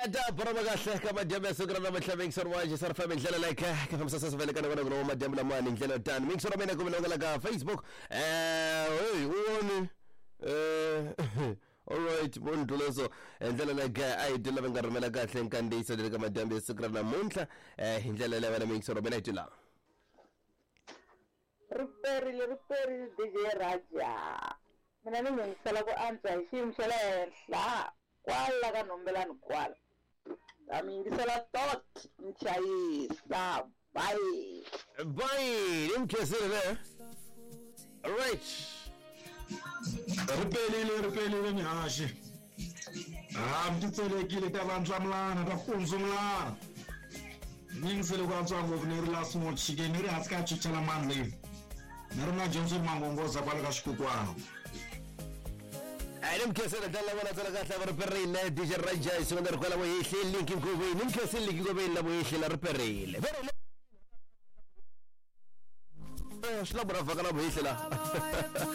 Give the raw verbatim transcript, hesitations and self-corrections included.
da barama kahle kamadyabe sokrana mahlabeng sorwaje sarfa bendlela like ka famsasa vele kana kona ngoma madyabe lamani indlela tani mix soromena kumela ka Facebook eh hey uwoni eh alright bonduloso indlela like ayidila bengarumela kahle nkandisa le kamadyabe sokrana munhla eh indlela le wena mix soromena idila Ruperi ruperi D J Raja mina ningisela ku answer ishimshela ehla kwala kanombelani kwala amingisela tot mchayisa bye bye nimkhesele alright ripelile ripelile mihashe ah mtitselekile tavantswamlana tafunzumlana ningisele kwantswa ngoku nerilast mo chicken ri haska chichela mandle narina Johnson mangongoza kwala ka xikukwana nimkhesele dalla wana tsala kahle ba reperile D J Raja isondera kwala mo yihle link ngobe nimkhesele link ngobe la mo yihle la reperile eh shla brava kana mo yihle la